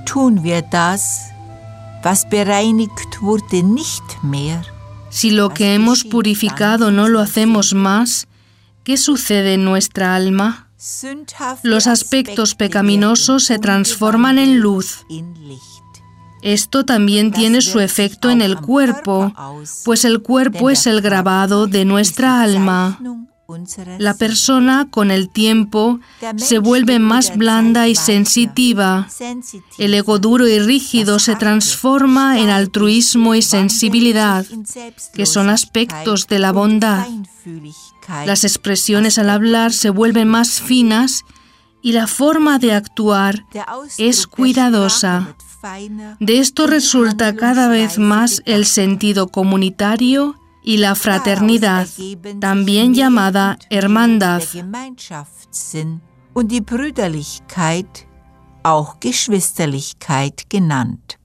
tun wir das, was bereinigt wurde, nicht mehr. Si lo que hemos purificado no lo hacemos más, ¿qué sucede en nuestra alma? Los aspectos pecaminosos se transforman en luz. Esto también tiene su efecto en el cuerpo, pues el cuerpo es el grabado de nuestra alma. La persona, con el tiempo, se vuelve más blanda y sensitiva. El ego duro y rígido se transforma en altruismo y sensibilidad, que son aspectos de la bondad. Las expresiones al hablar se vuelven más finas y la forma de actuar es cuidadosa. De esto resulta cada vez más el sentido comunitario y la fraternidad, también llamada hermandad. Und die Brüderlichkeit, auch Geschwisterlichkeit genannt.